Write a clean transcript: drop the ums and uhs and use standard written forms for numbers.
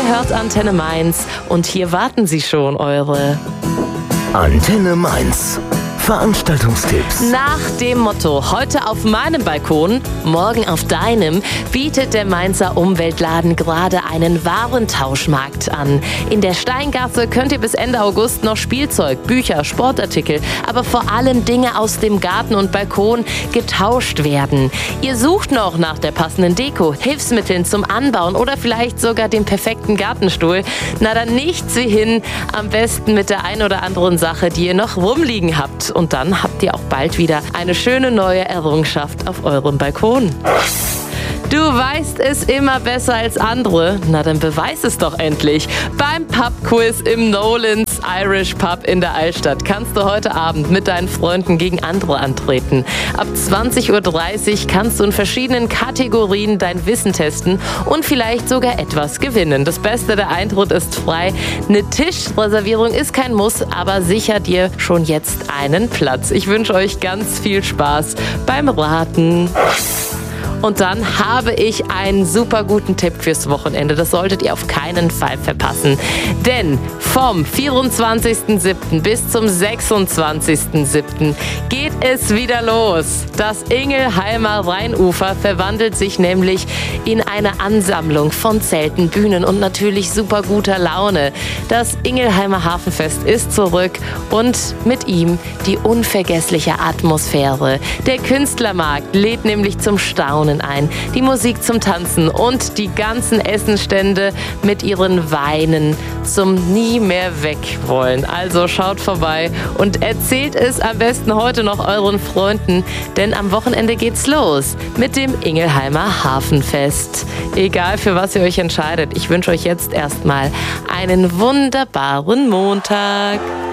Ihr hört Antenne Mainz und hier warten sie schon, eure Antenne Mainz. Veranstaltungstipps. Nach dem Motto, heute auf meinem Balkon, morgen auf deinem, bietet der Mainzer Umweltladen gerade einen Warentauschmarkt an. In der Steingasse könnt ihr bis Ende August noch Spielzeug, Bücher, Sportartikel, aber vor allem Dinge aus dem Garten und Balkon getauscht werden. Ihr sucht noch nach der passenden Deko, Hilfsmitteln zum Anbauen oder vielleicht sogar dem perfekten Gartenstuhl. Na dann nichts wie hin, am besten mit der ein oder anderen Sache, die ihr noch rumliegen habt. Und dann habt ihr auch bald wieder eine schöne neue Errungenschaft auf eurem Balkon. Du weißt es immer besser als andere. Na, dann beweis es doch endlich. Beim Pub-Quiz im Nolan's Irish Pub in der Altstadt kannst du heute Abend mit deinen Freunden gegen andere antreten. Ab 20:30 Uhr kannst du in verschiedenen Kategorien dein Wissen testen und vielleicht sogar etwas gewinnen. Das Beste, der Eintritt ist frei. Eine Tischreservierung ist kein Muss, aber sicher dir schon jetzt einen Platz. Ich wünsche euch ganz viel Spaß beim Raten. Und dann habe ich einen super guten Tipp fürs Wochenende. Das solltet ihr auf keinen Fall verpassen. Denn vom 24.07. bis zum 26.07. geht es wieder los. Das Ingelheimer Rheinufer verwandelt sich nämlich in eine Ansammlung von Zelten, Bühnen und natürlich super guter Laune. Das Ingelheimer Hafenfest ist zurück und mit ihm die unvergessliche Atmosphäre. Der Künstlermarkt lädt nämlich zum Staunen ein, die Musik zum Tanzen und die ganzen Essenstände mit ihren Weinen zum nie mehr weg wollen. Also schaut vorbei und erzählt es am besten heute noch euren Freunden, denn am Wochenende geht's los mit dem Ingelheimer Hafenfest. Egal für was ihr euch entscheidet, ich wünsche euch jetzt erstmal einen wunderbaren Montag.